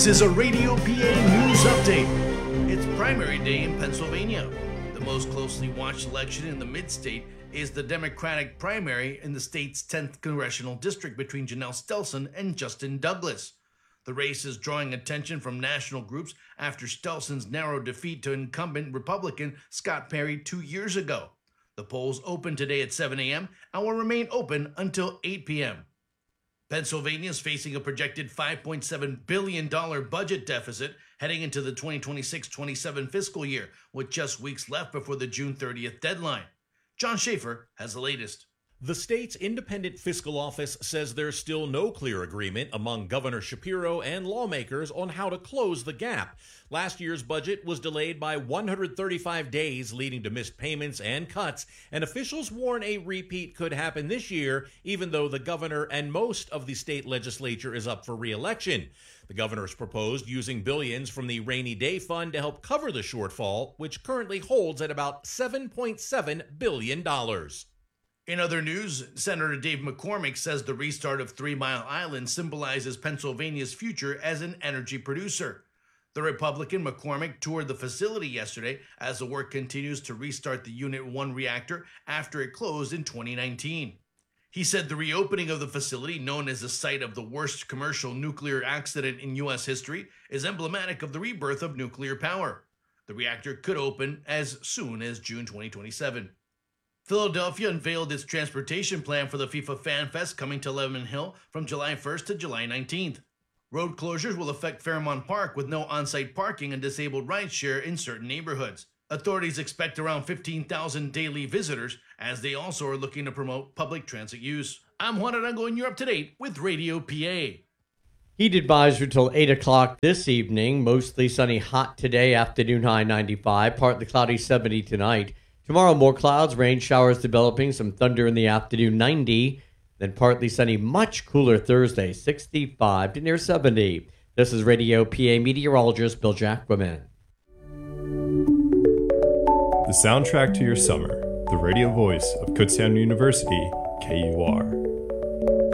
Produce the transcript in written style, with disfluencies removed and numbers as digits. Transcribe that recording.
This is a Radio PA news update. It's primary day in Pennsylvania. The most closely watched election in the mid-state is the Democratic primary in the state's 10th congressional district between Janelle Stelson and Justin Douglas. The race is drawing attention from national groups after Stelson's narrow defeat to incumbent Republican Scott Perry 2 years ago. The polls open today at 7 a.m. and will remain open until 8 p.m. Pennsylvania is facing a projected $5.7 billion budget deficit heading into the 2026-27 fiscal year, with just weeks left before the June 30th deadline. John Schaefer has the latest. The state's independent fiscal office says there's still no clear agreement among Governor Shapiro and lawmakers on how to close the gap. Last year's budget was delayed by 135 days, leading to missed payments and cuts, and officials warn a repeat could happen this year, even though the governor and most of the state legislature is up for re-election. The governor's proposed using billions from the Rainy Day Fund to help cover the shortfall, which currently holds at about $7.7 billion. In other news, Senator Dave McCormick says the restart of 3 Mile Island symbolizes Pennsylvania's future as an energy producer. The Republican McCormick toured the facility yesterday as the work continues to restart the Unit 1 reactor after it closed in 2019. He said the reopening of the facility, known as the site of the worst commercial nuclear accident in U.S. history, is emblematic of the rebirth of nuclear power. The reactor could open as soon as June 2027. Philadelphia unveiled its transportation plan for the FIFA Fan Fest coming to Lemon Hill from July 1st to July 19th. Road closures will affect Fairmount Park with no on-site parking and disabled rideshare in certain neighborhoods. Authorities expect around 15,000 daily visitors, as they also are looking to promote public transit use. I'm Juan Arango, and you're up to date with Radio PA. Heat advisory till 8 o'clock this evening. Mostly sunny, hot today, afternoon high 95, partly cloudy 70 tonight. Tomorrow, more clouds, rain showers developing, some thunder in the afternoon, 90. Then partly sunny, much cooler Thursday, 65 to near 70. This is Radio PA meteorologist Bill Jacquemin. The soundtrack to your summer, the radio voice of Kutztown University, KUR.